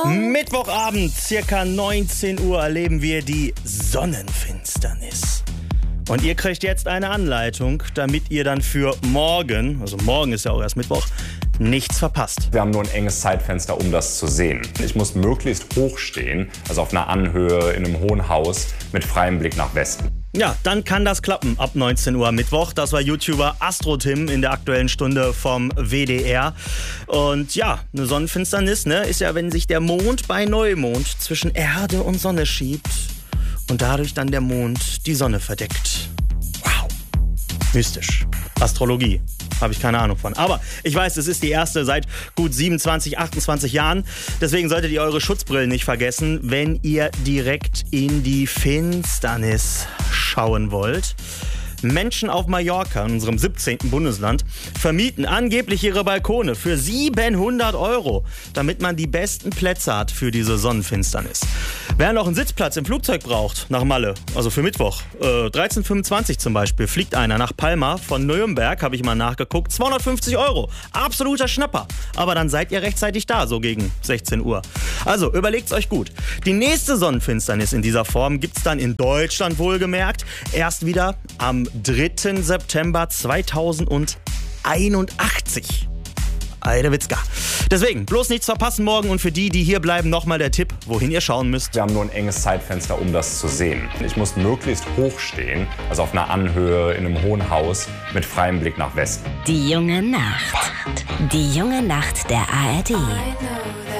Mittwochabend, circa 19 Uhr, erleben wir die Sonnenfinsternis. Und ihr kriegt jetzt eine Anleitung, damit ihr dann für morgen, also morgen ist ja auch erst Mittwoch, nichts verpasst. Wir haben nur ein enges Zeitfenster, um das zu sehen. Ich muss möglichst hoch stehen, also auf einer Anhöhe in einem hohen Haus mit freiem Blick nach Westen. Ja, dann kann das klappen ab 19 Uhr Mittwoch. Das war YouTuber AstroTim in der Aktuellen Stunde vom WDR. Und ja, eine Sonnenfinsternis, ist ja, wenn sich der Mond bei Neumond zwischen Erde und Sonne schiebt und dadurch dann der Mond die Sonne verdeckt. Wow, mystisch. Astrologie. Habe ich keine Ahnung von. Aber ich weiß, es ist die erste seit gut 27, 28 Jahren. Deswegen solltet ihr eure Schutzbrillen nicht vergessen, wenn ihr direkt in die Finsternis schauen wollt. Menschen auf Mallorca, in unserem 17. Bundesland, vermieten angeblich ihre Balkone für 700 €, damit man die besten Plätze hat für diese Sonnenfinsternis. Wer noch einen Sitzplatz im Flugzeug braucht, nach Malle, also für Mittwoch, 13.25 zum Beispiel, fliegt einer nach Palma von Nürnberg, habe ich mal nachgeguckt, 250 €. Absoluter Schnapper. Aber dann seid ihr rechtzeitig da, so gegen 16 Uhr. Also überlegt's euch gut. Die nächste Sonnenfinsternis in dieser Form gibt's dann in Deutschland wohlgemerkt erst wieder am 3. September 2081. Eidewitzka. Deswegen, bloß nichts verpassen morgen und für die hier bleiben, nochmal der Tipp, wohin ihr schauen müsst. Wir haben nur ein enges Zeitfenster, um das zu sehen. Ich muss möglichst hoch stehen, also auf einer Anhöhe in einem hohen Haus mit freiem Blick nach Westen. Die junge Nacht. Die junge Nacht der ARD.